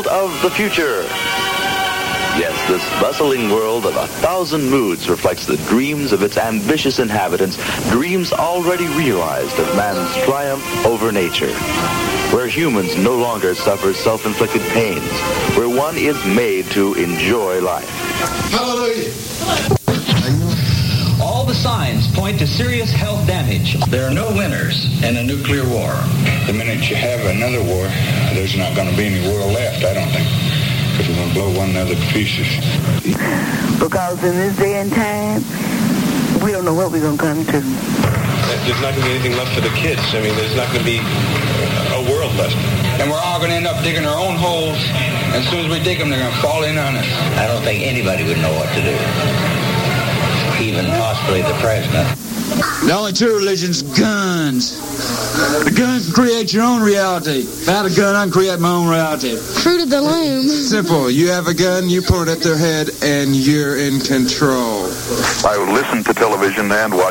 world of the future. Yes, this bustling world of 1,000 moods reflects the dreams of its ambitious inhabitants, dreams already realized of man's triumph over nature, where humans no longer suffer self-inflicted pains, where one is made to enjoy life. Hallelujah! All the signs point to serious health damage. There are no winners in a nuclear war. The minute you have another war, there's not going to be any world left, I don't think. Because we're going to blow one another to pieces. Because in this day and time, we don't know what we're going to come to. There's not going to be anything left for the kids. I mean, there's not going to be a world left. And we're all going to end up digging our own holes. As soon as we dig them, they're going to fall in on us. I don't think anybody would know what to do. Even possibly the president. The only true religion's guns. The gun can create your own reality. If I had a gun, I can create my own reality. Fruit of the loom. Simple. You have a gun, you point it at their head, and you're in control. I listen to television and watch